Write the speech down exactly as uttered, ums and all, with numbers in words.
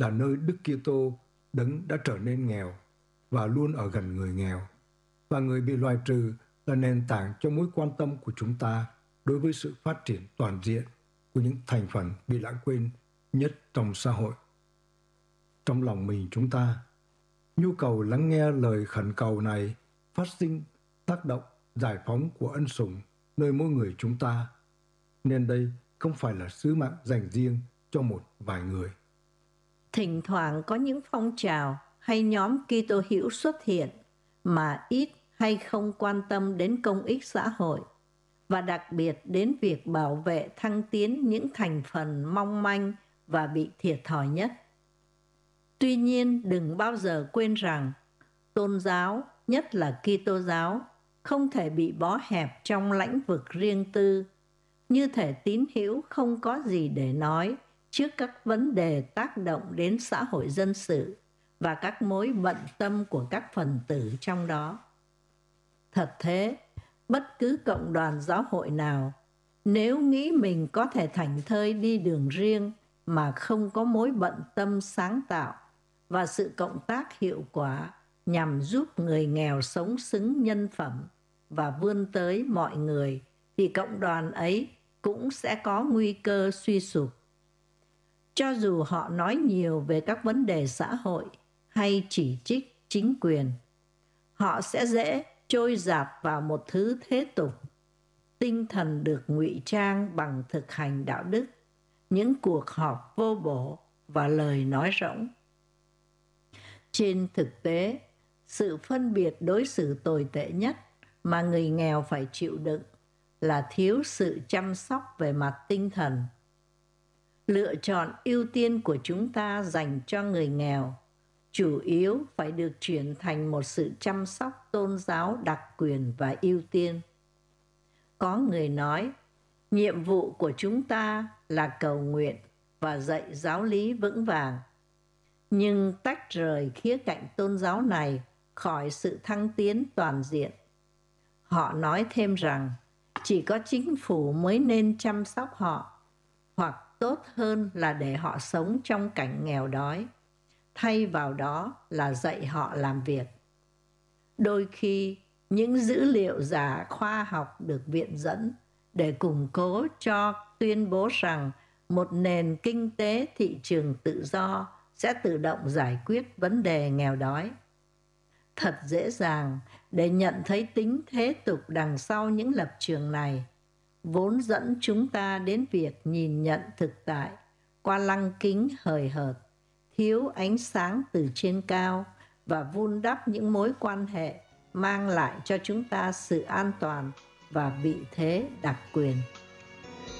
là nơi Đức Kitô đấng đã trở nên nghèo và luôn ở gần người nghèo, và người bị loại trừ là nền tảng cho mối quan tâm của chúng ta đối với sự phát triển toàn diện của những thành phần bị lãng quên nhất trong xã hội. Trong lòng mình chúng ta, nhu cầu lắng nghe lời khẩn cầu này phát sinh tác động giải phóng của ân sủng nơi mỗi người chúng ta, nên đây không phải là sứ mạng dành riêng cho một vài người. Thỉnh thoảng có những phong trào hay nhóm Kitô hữu xuất hiện mà ít hay không quan tâm đến công ích xã hội, và đặc biệt đến việc bảo vệ thăng tiến những thành phần mong manh và bị thiệt thòi nhất. Tuy nhiên, đừng bao giờ quên rằng tôn giáo, nhất là Kitô giáo, không thể bị bó hẹp trong lĩnh vực riêng tư, như thể tín hữu không có gì để nói trước các vấn đề tác động đến xã hội dân sự và các mối bận tâm của các phần tử trong đó. Thật thế, bất cứ cộng đoàn giáo hội nào, nếu nghĩ mình có thể thảnh thơi đi đường riêng mà không có mối bận tâm sáng tạo và sự cộng tác hiệu quả nhằm giúp người nghèo sống xứng nhân phẩm và vươn tới mọi người, thì cộng đoàn ấy cũng sẽ có nguy cơ suy sụp. Cho dù họ nói nhiều về các vấn đề xã hội hay chỉ trích chính quyền, họ sẽ dễ trôi dạt vào một thứ thế tục. Tinh thần được ngụy trang bằng thực hành đạo đức, những cuộc họp vô bổ và lời nói rỗng. Trên thực tế, sự phân biệt đối xử tồi tệ nhất mà người nghèo phải chịu đựng là thiếu sự chăm sóc về mặt tinh thần. Lựa chọn ưu tiên của chúng ta dành cho người nghèo chủ yếu phải được chuyển thành một sự chăm sóc tôn giáo đặc quyền và ưu tiên. Có người nói, nhiệm vụ của chúng ta là cầu nguyện và dạy giáo lý vững vàng, nhưng tách rời khía cạnh tôn giáo này khỏi sự thăng tiến toàn diện. Họ nói thêm rằng chỉ có chính phủ mới nên chăm sóc họ, hoặc tốt hơn là để họ sống trong cảnh nghèo đói, thay vào đó là dạy họ làm việc. Đôi khi, những dữ liệu giả khoa học được viện dẫn để củng cố cho tuyên bố rằng một nền kinh tế thị trường tự do sẽ tự động giải quyết vấn đề nghèo đói. Thật dễ dàng để nhận thấy tính thế tục đằng sau những lập trường này, vốn dẫn chúng ta đến việc nhìn nhận thực tại qua lăng kính hời hợt, thiếu ánh sáng từ trên cao và vun đắp những mối quan hệ mang lại cho chúng ta sự an toàn và vị thế đặc quyền.